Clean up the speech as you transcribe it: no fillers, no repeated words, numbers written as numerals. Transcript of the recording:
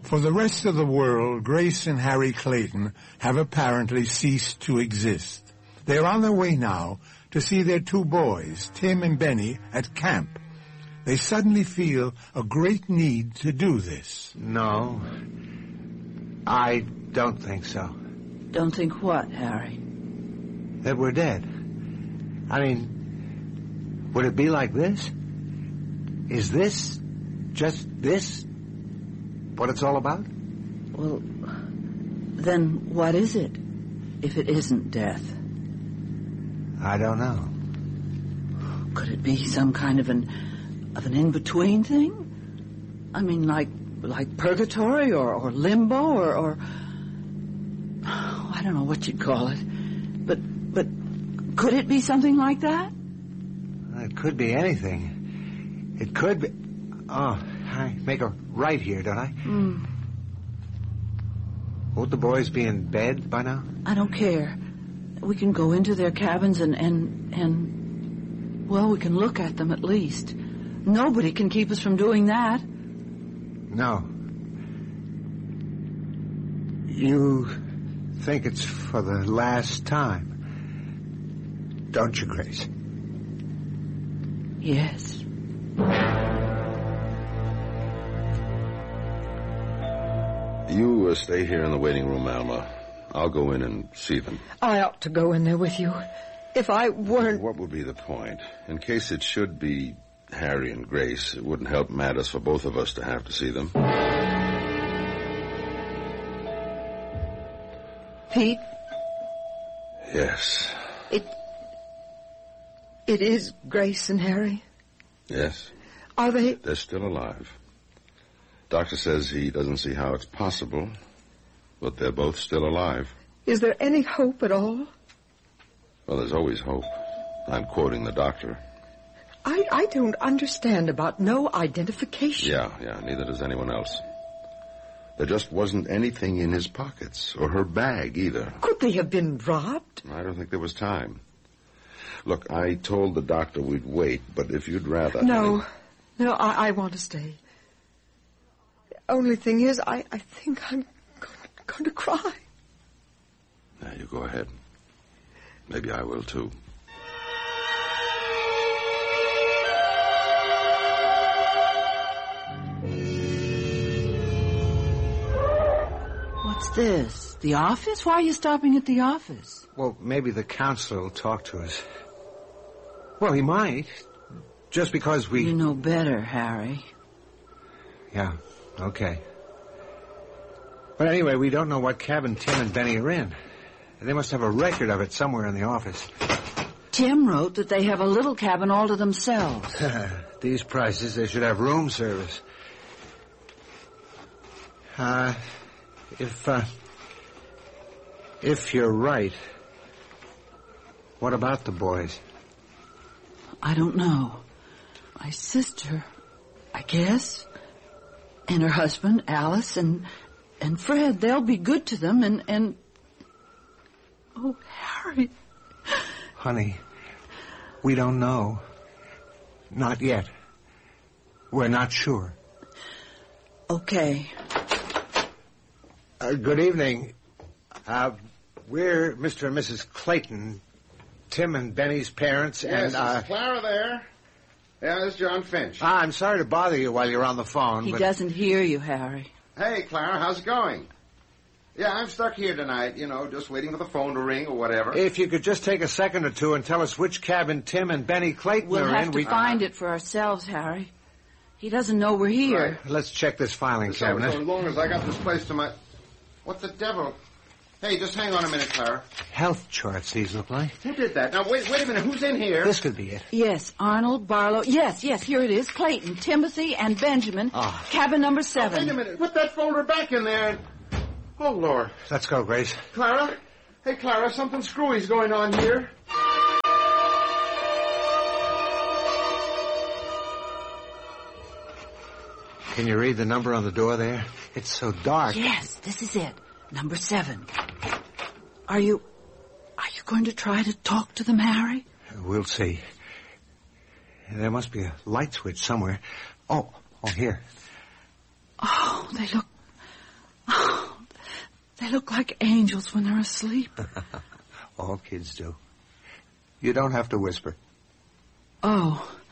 For the rest of the world, Grace and Harry Clayton have apparently ceased to exist. They're on their way now to see their two boys, Tim and Benny, at camp. They suddenly feel a great need to do this. No, I don't think so. Don't think what, Harry? That we're dead. I mean, would it be like this? Is this, just this, what it's all about? Well, then what is it, if it isn't death? I don't know. Could it be some kind of an in-between thing? I mean, like purgatory or limbo or I don't know what you'd call it. But could it be something like that? It could be anything. It could be... Oh, I make a right here, don't I? Won't the boys be in bed by now? I don't care. We can go into their cabins and well, we can look at them at least. Nobody can keep us from doing that. No. You think it's for the last time, don't you, Grace? Yes. You stay here in the waiting room, Alma. I'll go in and see them. I ought to go in there with you. If I weren't... What would be the point? In case it should be Harry and Grace, it wouldn't help matters for both of us to have to see them. Pete? Yes. It is Grace and Harry? Yes. Are they... They're still alive. Doctor says he doesn't see how it's possible, but they're both still alive. Is there any hope at all? Well, there's always hope. I'm quoting the doctor. I don't understand about no identification. Yeah, neither does anyone else. There just wasn't anything in his pockets, or her bag either. Could they have been robbed? I don't think there was time. Look, I told the doctor we'd wait, but if you'd rather... No, I want to stay. The only thing is, I think I'm going to cry. Now, you go ahead. Maybe I will, too. What's this? The office? Why are you stopping at the office? Well, maybe the counselor will talk to us. Well, he might. Just because we... You know better, Harry. Yeah, okay. But anyway, we don't know what cabin Tim and Benny are in. They must have a record of it somewhere in the office. Tim wrote that they have a little cabin all to themselves. These prices, they should have room service. If you're right, what about the boys? I don't know. My sister, I guess, and her husband, Alice, and Fred, they'll be good to them, and... Oh, Harry. Honey, we don't know. Not yet. We're not sure. Okay. Good evening. We're Mr. and Mrs. Clayton, Tim and Benny's parents, yes, and... Is Clara there? Yeah, this is John Finch. I'm sorry to bother you while you're on the phone, He but... doesn't hear you, Harry. Hey, Clara, how's it going? Yeah, I'm stuck here tonight, just waiting for the phone to ring or whatever. If you could just take a second or two and tell us which cabin Tim and Benny Clayton we'll are in... We'll have to find it for ourselves, Harry. He doesn't know we're here. Right. Let's check this filing cabinet. So long as I got this place to my... What the devil? Hey, just hang on a minute, Clara. Health charts, these look like. Who did that? Now, wait a minute. Who's in here? This could be it. Yes, Arnold, Barlow. Yes, here it is. Clayton, Timothy, and Benjamin. Oh. Cabin number 7. Wait a minute. Put that folder back in there. Oh, Lord. Let's go, Grace. Clara? Hey, Clara, something screwy's going on here. Can you read the number on the door there? It's so dark. Yes, this is it. Number 7. Are you going to try to talk to them, Harry? We'll see. There must be a light switch somewhere. Oh, here. Oh, they look They look like angels when they're asleep. All kids do. You don't have to whisper. Oh,